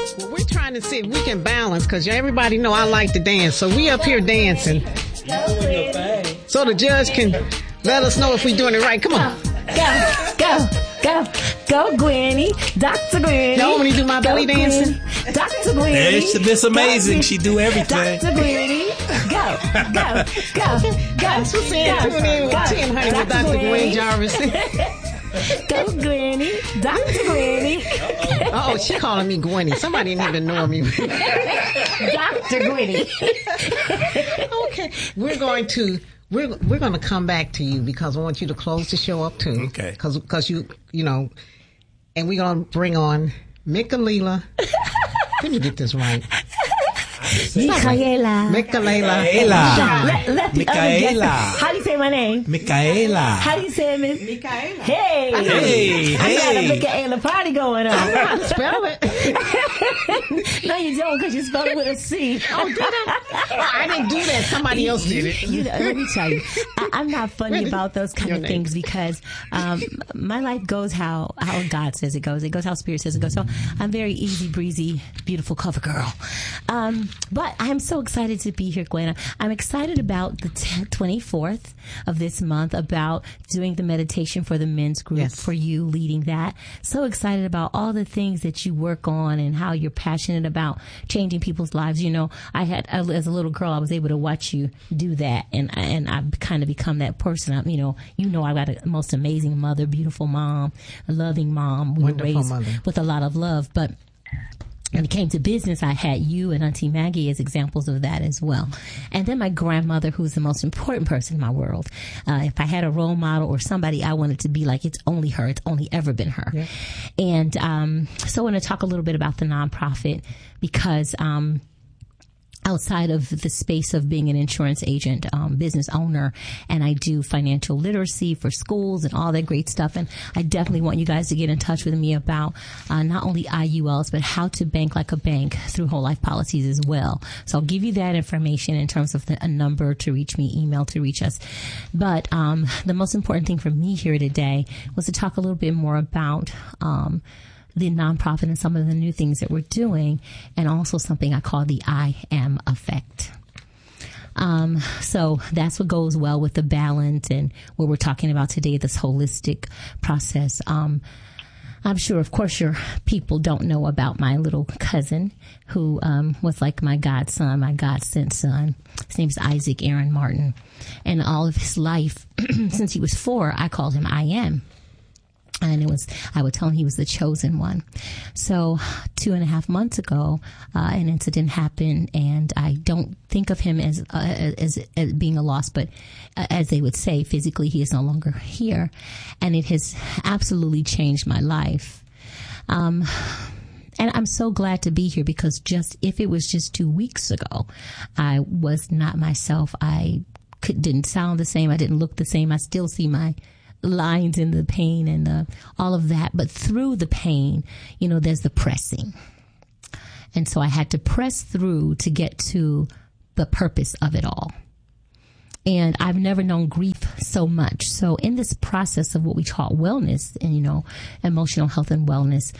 Well, we're trying to see if we can balance, because everybody know I like to dance. So we up here dancing. So the judge can let us know if we're doing it right. Come on. Go, Gwenny. Dr. Gwenny. Y'all want me to do my belly dancing? Dr. Gwenny. It's amazing. She do everything. Dr. Gwenny. Go. That's what's saying. Tune in with Tim Honey with Dr. Gwen Jarvis. Go, Gwenny. Dr. Gwenny. Oh, she calling me Gwenny. Somebody didn't even know me. Dr. Gwenny. Okay. We're going to come back to you because I want you to close the show up too. Okay. Because you know, and we're going to bring on Michaela. Let me get this right. Michaela. Michaela. Let the other guess. How do you say my name? Michaela. How do you say it, Miss? Michaela. Hey. I got a Michaela party going on. Spell it. No, you don't, because you spelled it with a C. Oh, did I? Oh, I didn't do that. Somebody else did it. Let me tell you, I'm not funny Really? about those kind of things because my life goes how God says it goes. It goes how Spirit says it goes. So I'm very easy breezy, beautiful cover girl. But I'm so excited to be here, Gwen. I'm excited about the 24th of this month, about doing the meditation for the men's group, Yes. for you leading that. So excited about all the things that you work on and how you're passionate about changing people's lives. You know, as a little girl, I was able to watch you do that, and I've kind of become that person. I've got a most amazing mother, beautiful mom, a loving mom. We were Wonderful raised mother. with a lot of love, but when it came to business, I had you and Auntie Maggie as examples of that as well. And then my grandmother, who's the most important person in my world. If I had a role model or somebody I wanted to be like, it's only her. It's only ever been her. Yeah. And so I want to talk a little bit about the nonprofit because outside of the space of being an insurance agent, business owner, and I do financial literacy for schools and all that great stuff. And I definitely want you guys to get in touch with me about not only IULs, but how to bank like a bank through whole life policies as well. So I'll give you that information in terms of a number to reach me, email to reach us. But the most important thing for me here today was to talk a little bit more about the nonprofit and some of the new things that we're doing, and also something I call the I Am effect. So that's what goes well with the balance and what we're talking about today, this holistic process. I'm sure, of course, your people don't know about my little cousin who was like my godson, my God-sent son. His name is Isaac Aaron Martin. And all of his life, since he was 4, I called him I Am. And I would tell him he was the chosen one. So 2.5 months ago, an incident happened, and I don't think of him as being a loss, but as they would say, physically he is no longer here, and it has absolutely changed my life. And I'm so glad to be here because if it was just 2 weeks ago, I was not myself. I didn't sound the same. I didn't look the same. I still see my lines in the pain and all of that. But through the pain, there's the pressing. And so I had to press through to get to the purpose of it all. And I've never known grief so much. So in this process of what we call wellness and, emotional health and wellness,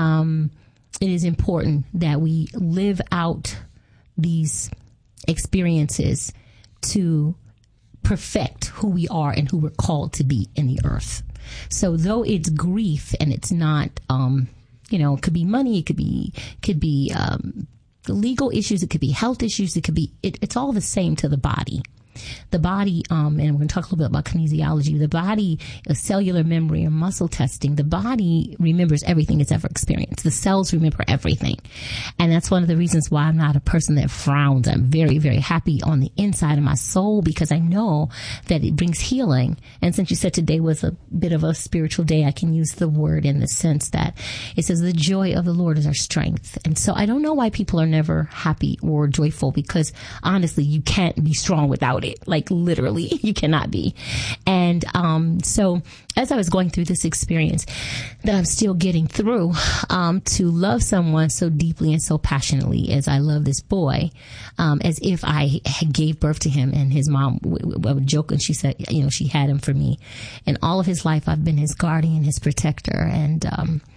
it is important that we live out these experiences to perfect who we are and who we're called to be in the earth. So though it's grief and it's not, it could be money, it could be legal issues, it could be health issues, it's all the same to the body. The body, and we're going to talk a little bit about kinesiology, the body, cellular memory and muscle testing, the body remembers everything it's ever experienced. The cells remember everything. And that's one of the reasons why I'm not a person that frowns. I'm very, very happy on the inside of my soul because I know that it brings healing. And since you said today was a bit of a spiritual day, I can use the word in the sense that it says the joy of the Lord is our strength. And so I don't know why people are never happy or joyful because honestly, you can't be strong without it. Like literally, you cannot be. And so as I was going through this experience that I'm still getting through, to love someone so deeply and so passionately as I love this boy, as if I gave birth to him, and his mom would joke and she said, she had him for me. And all of his life, I've been his guardian, his protector. And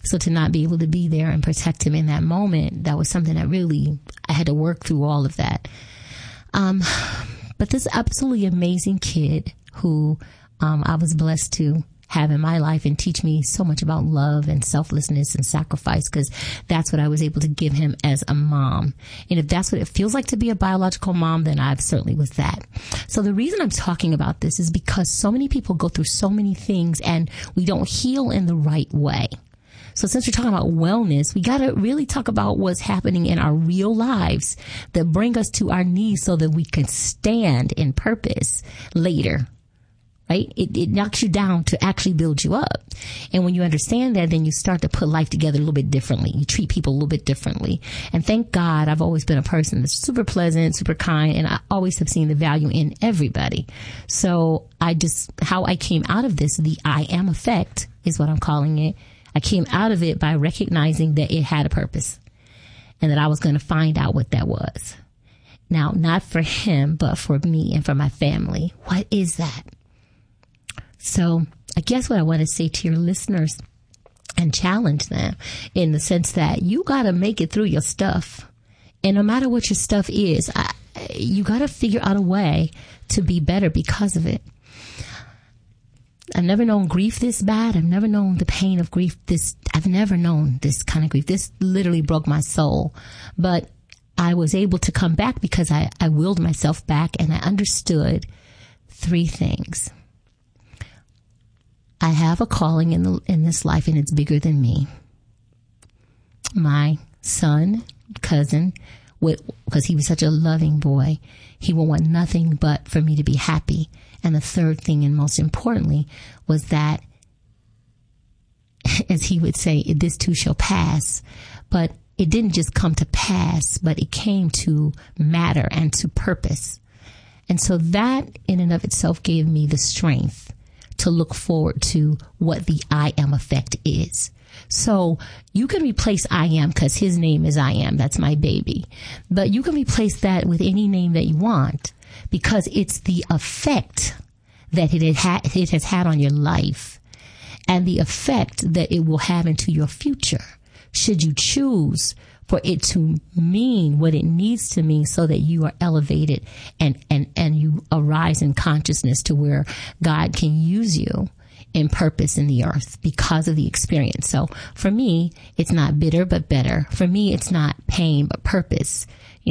So to not be able to be there and protect him in that moment, that was something that really, I had to work through all of that. But this absolutely amazing kid who I was blessed to have in my life and teach me so much about love and selflessness and sacrifice, because that's what I was able to give him as a mom. And if that's what it feels like to be a biological mom, then I certainly was that. So the reason I'm talking about this is because so many people go through so many things and we don't heal in the right way. So since we're talking about wellness, we got to really talk about what's happening in our real lives that bring us to our knees so that we can stand in purpose later. Right? It knocks you down to actually build you up. And when you understand that, then you start to put life together a little bit differently. You treat people a little bit differently. And thank God I've always been a person that's super pleasant, super kind, and I always have seen the value in everybody. So how I came out of this, the I am effect is what I'm calling it. I came out of it by recognizing that it had a purpose and that I was going to find out what that was. Now, not for him, but for me and for my family. What is that? So I guess what I want to say to your listeners and challenge them in the sense that you got to make it through your stuff. And no matter what your stuff is, you got to figure out a way to be better because of it. I've never known grief this bad. I've never known the pain of grief I've never known this kind of grief. This literally broke my soul. But I was able to come back because I willed myself back and I understood 3 things. I have a calling in this life, and it's bigger than me. My cousin, because he was such a loving boy, he would want nothing but for me to be happy. And the 3rd thing, and most importantly, was that, as he would say, this too shall pass. But it didn't just come to pass, but it came to matter and to purpose. And so that in and of itself gave me the strength to look forward to what the I am effect is. So you can replace I am because his name is I am. That's my baby. But you can replace that with any name that you want because it's the effect that it has had on your life and the effect that it will have into your future. Should you choose for it to mean what it needs to mean so that you are elevated and you arise in consciousness to where God can use you in purpose in the earth because of the experience. So for me, it's not bitter, but better. For me, it's not pain, but purpose,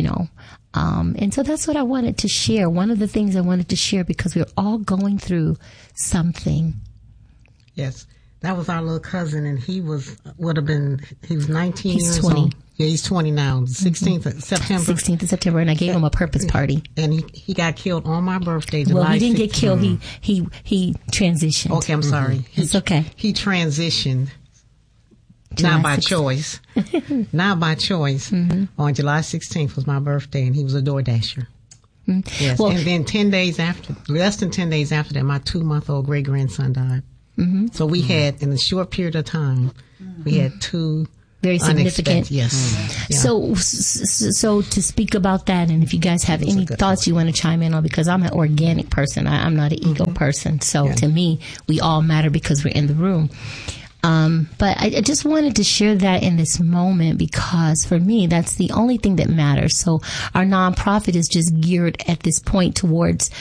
and so that's what I wanted to share. One of the things I wanted to share because we're all going through something. Yes. That was our little cousin, and he was 19 He's years 20. old. Yeah, he's 20 now. 16th of September. 16th of September, and I gave him a purpose party. And he got killed on my birthday, July 16th. Well, he didn't get killed. He transitioned. Okay, I'm sorry. It's okay. He transitioned. Not by choice. Not by choice. Mm-hmm. On July 16th was my birthday, and he was a door dasher. Mm-hmm. Yes. Well, and then less than 10 days after that, my 2-month-old great-grandson died. Mm-hmm. So we had, in a short period of time, we had 2 very significant. Yes. Mm-hmm. Yeah. So to speak about that, and if you guys have any thoughts you want to chime in on, because I'm an organic person, I'm not an ego person. So to me, we all matter because we're in the room. But I just wanted to share that in this moment because for me, that's the only thing that matters. So our nonprofit is just geared at this point towards,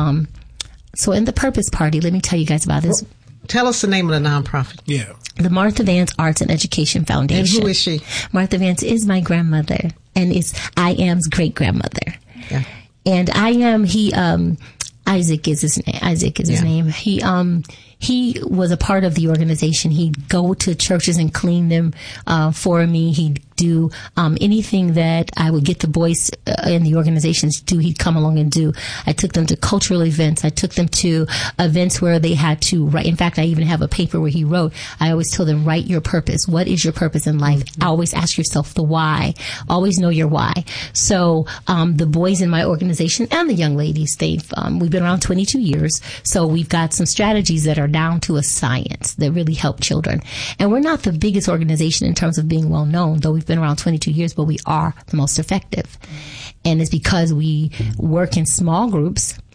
so in the Purpose Party, let me tell you guys about this. Well, tell us the name of the nonprofit. Yeah. The Martha Vance Arts and Education Foundation. And who is she? Martha Vance is my grandmother, and it's I Am's great grandmother. Yeah. And I Am, Isaac is his name. Isaac is his name. He was a part of the organization. He'd go to churches and clean them for me. He'd do anything that I would get the boys in the organizations to do. He'd come along and do. I took them to cultural events. I took them to events where they had to write. In fact, I even have a paper where he wrote, I always told them, write your purpose. What is your purpose in life? Mm-hmm. Always ask yourself the why. Always know your why. So the boys in my organization and the young ladies, we've been around 22 years. So we've got some strategies that are down to a science that really help children. And we're not the biggest organization in terms of being well known, though we've been around 22 years, but we are the most effective. And it's because we work in small groups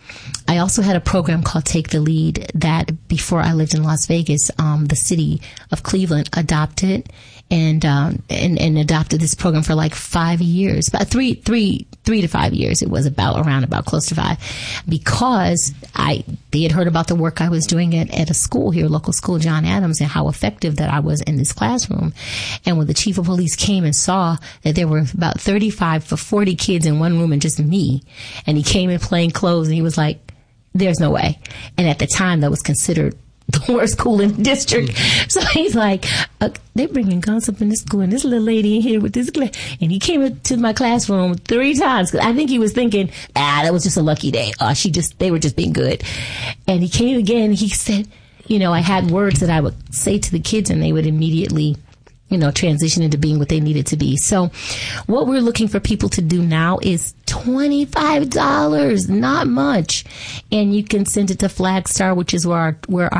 I also had a program called Take the Lead that before I lived in Las Vegas, the city of Cleveland adopted and adopted this program for like 5 years, about three to 5 years. It was around close to 5, because they had heard about the work I was doing at a school here, local school, John Adams, and how effective that I was in this classroom. And when the chief of police came and saw that there were about 35 to 40 kids in one room and just me, and he came in plain clothes and he was like, there's no way. And at the time that was considered the worst school in the district. So he's like, they're bringing guns up in this school, and this little lady in here with this and he came into my classroom 3 times. I think he was thinking, that was just a lucky day. They were just being good. And he came again. He said, I had words that I would say to the kids, and they would immediately, transition into being what they needed to be. So what we're looking for people to do now is $25, not much. And you can send it to Flagstar, which is where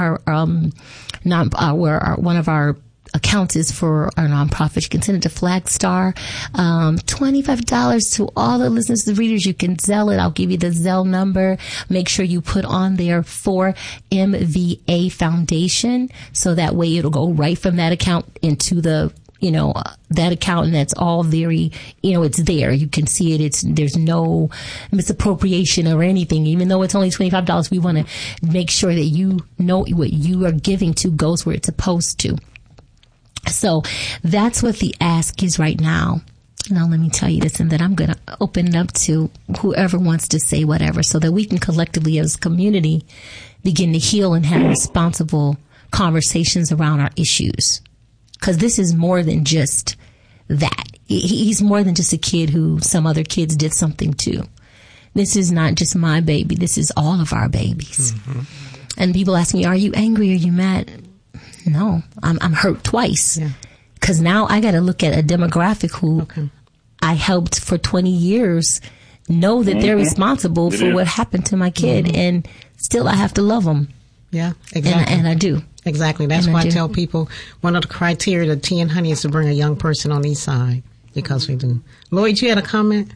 one of our accounts is for our nonprofit. You can send it to Flagstar. $25 to all the listeners, the readers. You can Zelle it. I'll give you the Zelle number. Make sure you put on there for MVA Foundation, so that way it'll go right from that account into the that account, and that's all very, it's there. You can see it. There's no misappropriation or anything. Even though it's only $25, we want to make sure that you know what you are giving to goes where it's supposed to. So that's what the ask is right now. Now, let me tell you this, and then I'm going to open it up to whoever wants to say whatever, so that we can collectively as a community begin to heal and have responsible conversations around our issues. Because this is more than just that. He's more than just a kid who some other kids did something to. This is not just my baby. This is all of our babies. Mm-hmm. And people ask me, are you angry? Are you mad? No, I'm hurt twice. Because now I got to look at a demographic who I helped for 20 years know that they're responsible for what happened to my kid. And still I have to love them. Yeah, exactly. And I do. Exactly. That's why I tell people one of the criteria of Tea and Honey is to bring a young person on each side, because we do. Lloyd, you had a comment?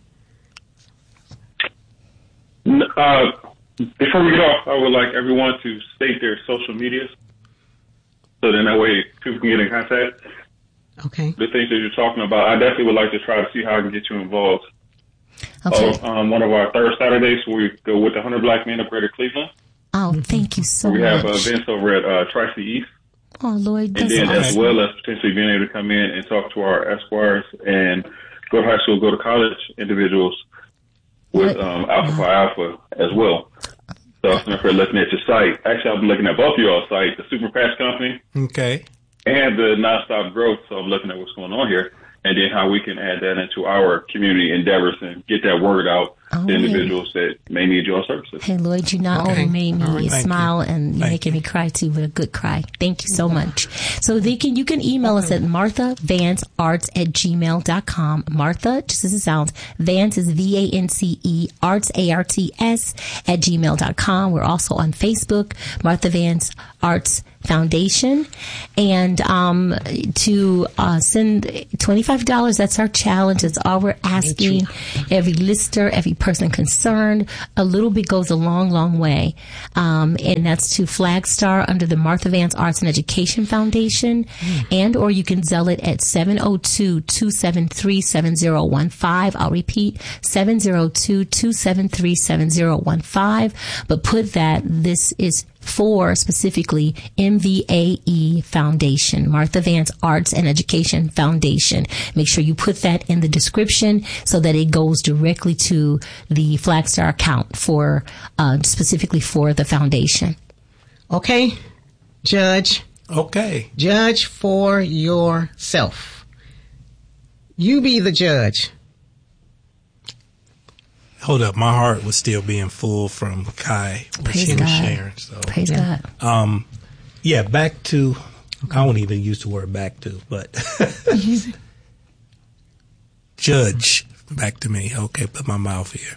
Before we get off, I would like everyone to state their social medias, so then that way people can get in contact. Okay. The things that you're talking about, I definitely would like to try to see how I can get you involved. Okay. One of our third Saturdays, we go with the 100 Black Men of Greater Cleveland. Oh, thank you so much. We have events over at Tri-C East. Oh, Lloyd, that's and then awesome. As well as potentially being able to come in and talk to our esquires and go to high school, go to college individuals with Alpha Phi Alpha as well. So if you're looking at your site, actually I've been looking at both of y'all's sites, the Super Patch Company. Okay. And the Nonstop Growth. So I'm looking at what's going on here, and then how we can add that into our community endeavors and get that word out to individuals that may need your services. Hey, Lloyd, you not only made me smile and you're making me cry too, but a good cry. Thank you so much. So you can email us at marthavancearts@gmail.com. Martha, just as it sounds, Vance is VANCE, Arts ARTS @gmail.com. We're also on Facebook, Martha Vance Arts Foundation, and to send $25. That's our challenge. That's all we're asking. Every listener, every person concerned, a little bit goes a long, long way. And that's to Flagstar under the Martha Vance Arts and Education Foundation, and or you can Zelle it at 702-273-7015. I'll repeat, 702-273-7015. But put that this is for specifically MVAE Foundation, Martha Vance Arts and Education Foundation. Make sure you put that in the description so that it goes directly to the Flagstar account for specifically for the foundation. Okay, Judge. Okay. Judge for yourself. You be the judge. Hold up, my heart was still being full from Kai. Praise God. Sharing, so. Praise God. Yeah, back to, I won't even use the word back to, but Judge, back to me. Okay, put my mouth here.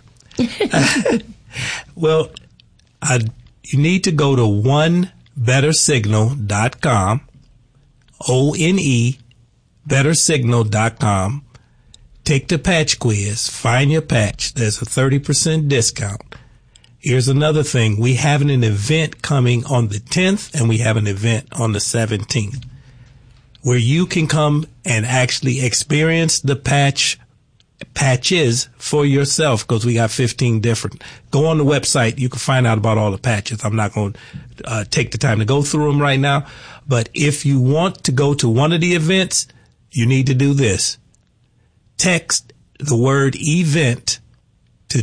Well, you need to go to onebettersignal.com, ONE, bettersignal.com. Take the patch quiz, find your patch. There's a 30% discount. Here's another thing. We have an event coming on the 10th, and we have an event on the 17th where you can come and actually experience the patches for yourself, because we got 15 different. Go on the website. You can find out about all the patches. I'm not going to take the time to go through them right now. But if you want to go to one of the events, you need to do this. Text the word event to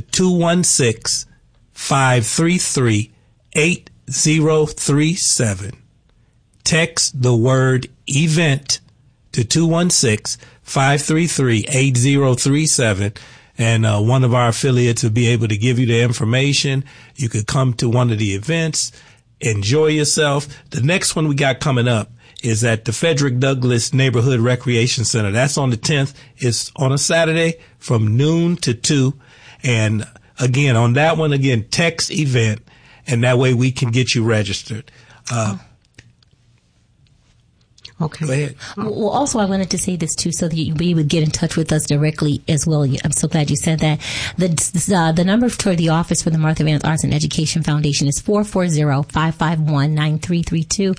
216-533-8037. Text the word event to 216-533-8037. And one of our affiliates will be able to give you the information. You could come to one of the events, enjoy yourself. The next one we got coming up is at the Frederick Douglass Neighborhood Recreation Center. That's on the 10th. It's on a Saturday from noon to 2. And again, on that one, text event, and that way we can get you registered. Okay. Go ahead. Well, also, I wanted to say this, too, so that you would get in touch with us directly as well. I'm so glad you said that. The number for the office for the Martha Vance Arts and Education Foundation is 440-551-9332,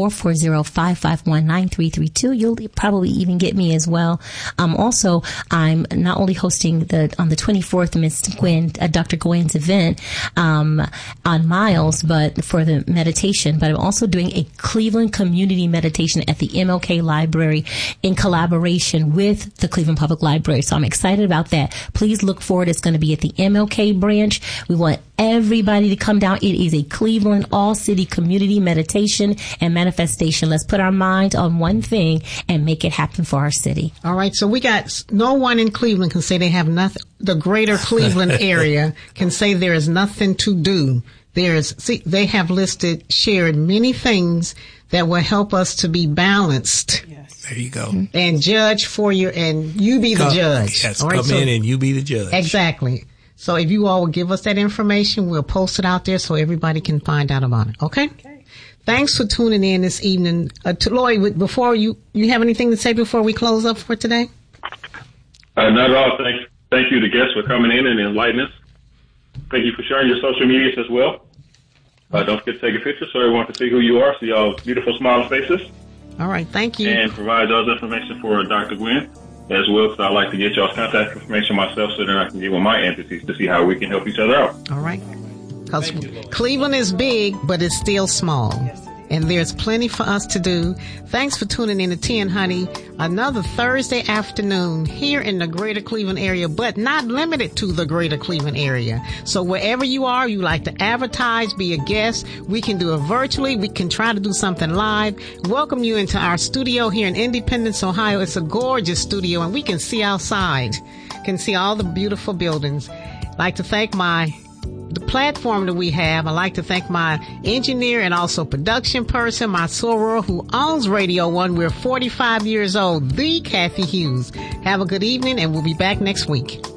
440-551-9332. You'll probably even get me as well. Also, I'm not only hosting on the 24th, Miss Gwen, Dr. Gwen's event on Miles, but for the meditation, but I'm also doing a Cleveland community meditation at the MLK Library in collaboration with the Cleveland Public Library. So I'm excited about that. Please look forward. It's going to be at the MLK branch. We want everybody to come down. It is a Cleveland all-city community meditation and manifestation. Let's put our mind on one thing and make it happen for our city. All right. So we got no one in Cleveland can say they have nothing. The greater Cleveland area can say there is nothing to do. They have shared many things that will help us to be balanced. Yes. There you go. And judge for you, and you be the judge. Yes, come in and you be the judge. Exactly. So if you all will give us that information, we'll post it out there so everybody can find out about it. Okay? Thanks for tuning in this evening. Lloyd, before you have anything to say before we close up for today? Not at all. Thank you to guests for coming in and enlightening us. Thank you for sharing your social medias as well. Don't forget to take a picture so everyone can see who you are, see y'all beautiful smiling faces. All right, thank you. And provide those information for Dr. Gwen as well, because I'd like to get y'all's contact information myself so that I can get with my entities to see how we can help each other out. All right. Because Cleveland is big, but it's still small. And there's plenty for us to do. Thanks for tuning in to 10 Honey. Another Thursday afternoon here in the greater Cleveland area, but not limited to the greater Cleveland area. So wherever you are, you like to advertise, be a guest, we can do it virtually. We can try to do something live. Welcome you into our studio here in Independence, Ohio. It's a gorgeous studio, and we can see outside, can see all the beautiful buildings. I'd like to thank the platform that we have. I'd like to thank my engineer and also production person, my soror who owns Radio 1. We're 45 years old, the Kathy Hughes. Have a good evening, and we'll be back next week.